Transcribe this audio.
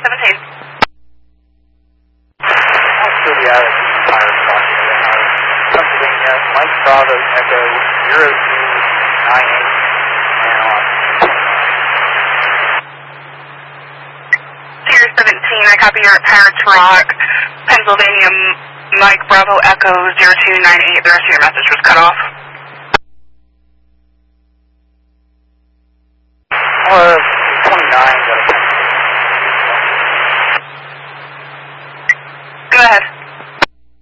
17. City out of Pirate Rock area. Pennsylvania, Mike Bravo Echo 0298. Sierra 17, I copy you're at Pirates Rock, Pennsylvania, Mike Bravo Echo 0298. The rest of your message was cut off.